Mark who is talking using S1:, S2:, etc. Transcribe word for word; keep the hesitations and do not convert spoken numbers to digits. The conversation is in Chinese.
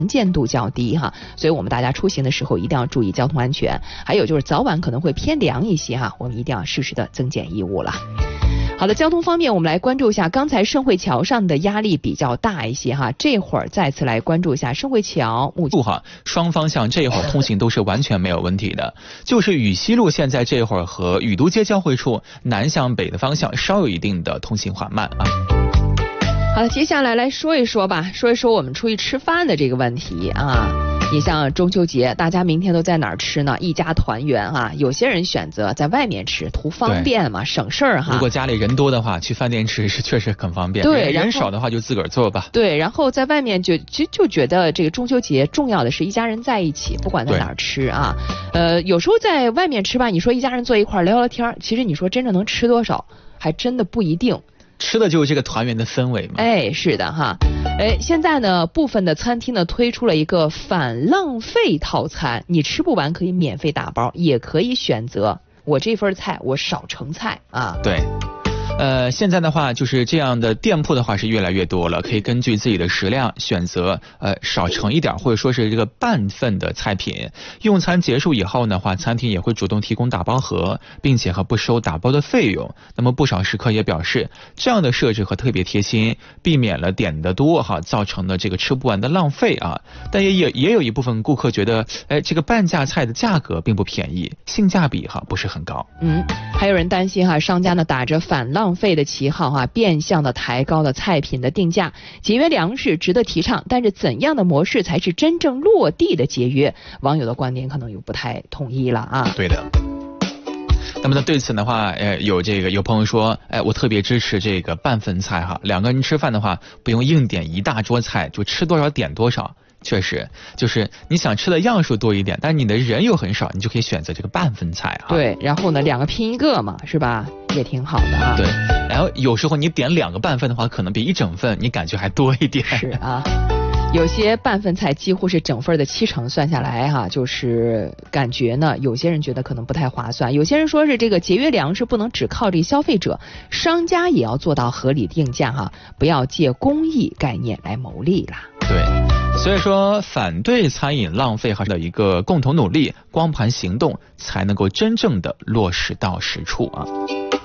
S1: 见度较低哈，所以我们大家出行的时候一定要注意交通安全。还有就是早晚可能会偏凉一些哈，我们一定要适时的增减衣物了。好的，交通方面我们来关注一下，刚才盛汇桥上的压力比较大一些哈，这会儿再次来关注一下盛汇桥目前
S2: 哈，双方向这会儿通行都是完全没有问题的，就是禹西路现在这会儿和禹都街交汇处南向北的方向稍有一定的通行缓慢啊。
S1: 好了，接下来来说一说吧，说一说我们出去吃饭的这个问题啊。你像中秋节，大家明天都在哪儿吃呢？一家团圆啊，有些人选择在外面吃，图方便嘛，省事儿哈。
S2: 如果家里人多的话，去饭店吃是确实很方便。
S1: 对，
S2: 人少的话就自个儿做吧。
S1: 对，然后在外面就就就觉得这个中秋节重要的是一家人在一起，不管在哪儿吃啊。呃，有时候在外面吃吧，你说一家人坐一块儿聊聊天，其实你说真正能吃多少，还真的不一定。
S2: 吃的就是这个团圆的氛围嘛。
S1: 哎，是的哈。哎，现在呢，部分的餐厅呢推出了一个反浪费套餐，你吃不完可以免费打包，也可以选择我这份菜我少盛菜啊。
S2: 对。呃，现在的话就是这样的店铺的话是越来越多了，可以根据自己的食量选择呃少盛一点，或者说是这个半份的菜品。用餐结束以后的话，餐厅也会主动提供打包盒，并且还不收打包的费用。那么不少食客也表示，这样的设置和特别贴心，避免了点的多哈造成的这个吃不完的浪费啊。但也也也有一部分顾客觉得，哎，这个半价菜的价格并不便宜，性价比哈不是很高。
S1: 嗯，还有人担心哈，商家呢打着反浪费的旗号哈，变相的抬高了菜品的定价。节约粮食值得提倡，但是怎样的模式才是真正落地的节约？网友的观点可能又不太统一了啊。
S2: 对的。那么呢，对此的话，呃，有这个有朋友说，哎，我特别支持这个半份菜哈，两个人吃饭的话，不用硬点一大桌菜，就吃多少点多少。确实，就是你想吃的样数多一点，但是你的人又很少，你就可以选择这个半份菜哈。
S1: 对，然后呢，两个拼一个嘛，是吧？也挺好的啊。
S2: 对，然后有时候你点两个半份的话，可能比一整份你感觉还多一点。
S1: 是啊。有些半份菜几乎是整份的七成，算下来哈，就是感觉呢，有些人觉得可能不太划算，有些人说是这个节约粮食不能只靠这个消费者，商家也要做到合理定价哈，不要借公益概念来牟利啦。
S2: 对，所以说反对餐饮浪费还是一个共同努力，光盘行动才能够真正的落实到实处啊。